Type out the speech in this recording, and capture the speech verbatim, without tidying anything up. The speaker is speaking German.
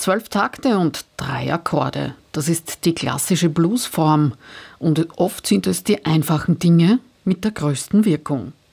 Zwölf Takte und drei Akkorde. Das ist die klassische Bluesform. Und oft sind es die einfachen Dinge mit der größten Wirkung.